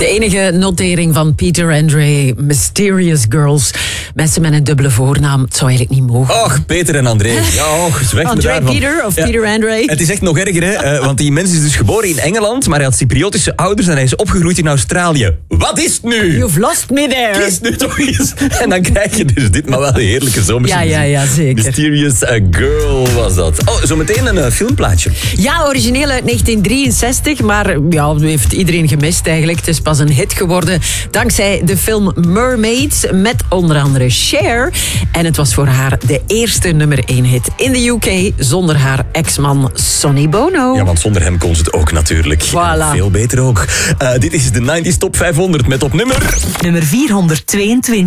De enige notering van Peter Andre, Mysterious Girls. Mensen met een dubbele voornaam, het zou eigenlijk niet mogen. Och, Peter en André. Ja, och, weg André me daarvan. Peter of Peter Andre. Het is echt nog erger, hè? Want die mens is dus geboren in Engeland, maar hij had Cypriotische ouders en hij is opgegroeid in Australië. Wat is het nu? You've lost me there. Kies nu toch eens. En dan krijg je dus dit, maar wel een heerlijke zomerse Ja, zeker. Mysterious Girl was dat. Oh, zometeen een filmplaatje. Ja, origineel uit 1963, maar ja, heeft iedereen gemist eigenlijk. Het is pas een hit geworden dankzij de film Mermaids met onder andere Cher. En het was voor haar de eerste nummer 1 hit in de UK zonder haar ex-man Sonny Bono. Ja, want zonder hem kon ze het ook natuurlijk. Voilà. Veel beter ook. Dit is de 90s Top 500 met op nummer 422.